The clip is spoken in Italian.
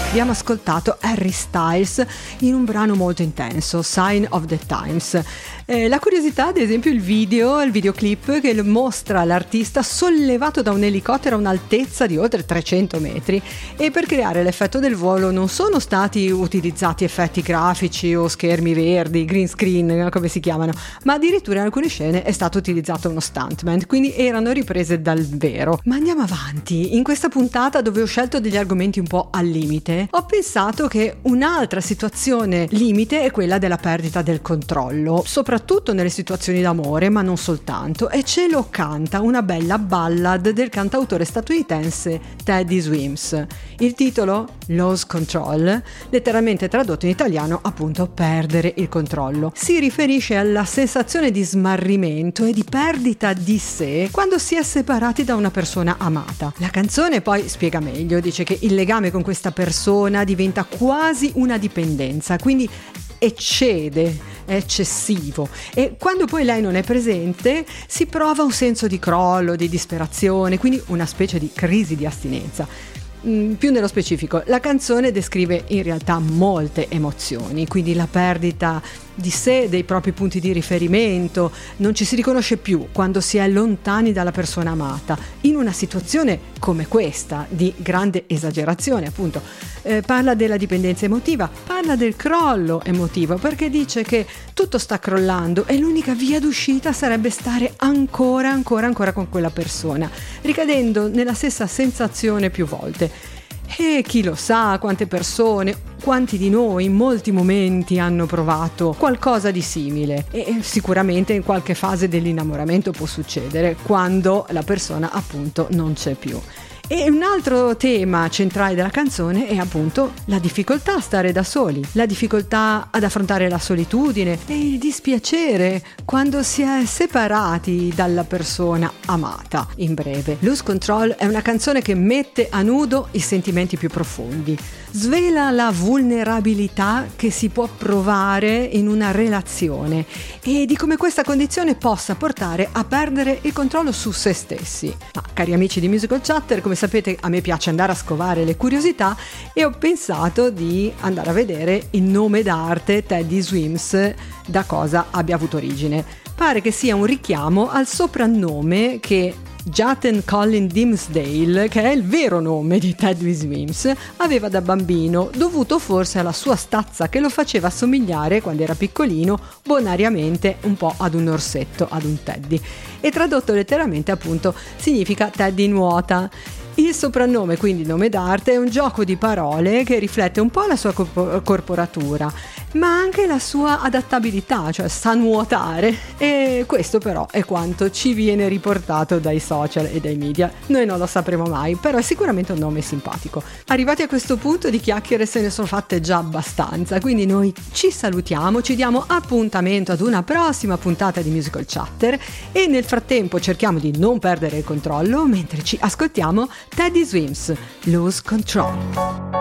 Abbiamo ascoltato Harry Styles in un brano molto intenso, Sign of the Times. La curiosità, ad esempio, il videoclip che mostra l'artista sollevato da un elicottero a un'altezza di oltre 300 metri, e per creare l'effetto del volo non sono stati utilizzati effetti grafici o schermi verdi, green screen come si chiamano, ma addirittura in alcune scene è stato utilizzato uno stuntman, quindi erano riprese dal vero. Ma andiamo avanti. In questa puntata, dove ho scelto degli argomenti un po' al limite, ho pensato che un'altra situazione limite è quella della perdita del controllo, soprattutto nelle situazioni d'amore, ma non soltanto, e ce lo canta una bella ballad del cantautore statunitense Teddy Swims. Il titolo, Lose Control, letteralmente tradotto in italiano appunto perdere il controllo, si riferisce alla sensazione di smarrimento e di perdita di sé quando si è separati da una persona amata. La canzone poi spiega meglio, dice che il legame con questa persona diventa quasi una dipendenza, quindi eccede, è eccessivo, e quando poi lei non è presente si prova un senso di crollo, di disperazione, quindi una specie di crisi di astinenza. Più nello specifico, la canzone descrive in realtà molte emozioni, quindi la perdita di sé, dei propri punti di riferimento, non ci si riconosce più quando si è lontani dalla persona amata, in una situazione come questa di grande esagerazione appunto. Parla della dipendenza emotiva, parla del crollo emotivo, perché dice che tutto sta crollando e l'unica via d'uscita sarebbe stare ancora con quella persona, ricadendo nella stessa sensazione più volte. E chi lo sa quante persone, quanti di noi in molti momenti hanno provato qualcosa di simile, e sicuramente in qualche fase dell'innamoramento può succedere quando la persona appunto non c'è più. E un altro tema centrale della canzone è appunto la difficoltà a stare da soli, la difficoltà ad affrontare la solitudine e il dispiacere quando si è separati dalla persona amata. In breve, Lose Control è una canzone che mette a nudo i sentimenti più profondi, svela la vulnerabilità che si può provare in una relazione e di come questa condizione possa portare a perdere il controllo su se stessi. Ma cari amici di Musical Chatter, come sapete a me piace andare a scovare le curiosità e ho pensato di andare a vedere il nome d'arte Teddy Swims, da cosa abbia avuto origine. Pare che sia un richiamo al soprannome che Jaden Colin Dimsdale, che è il vero nome di Teddy Swims, aveva da bambino, dovuto forse alla sua stazza che lo faceva assomigliare, quando era piccolino, bonariamente un po' ad un orsetto, ad un Teddy. E tradotto letteralmente appunto significa Teddy nuota. Il soprannome, quindi nome d'arte, è un gioco di parole che riflette un po' la sua corporatura, ma anche la sua adattabilità, cioè sa nuotare, e questo però è quanto ci viene riportato dai social e dai media. Noi non lo sapremo mai, però è sicuramente un nome simpatico. Arrivati a questo punto di chiacchiere se ne sono fatte già abbastanza, quindi noi ci salutiamo, ci diamo appuntamento ad una prossima puntata di Musical Chatter e nel frattempo cerchiamo di non perdere il controllo mentre ci ascoltiamo Teddy Swims, Lose Control.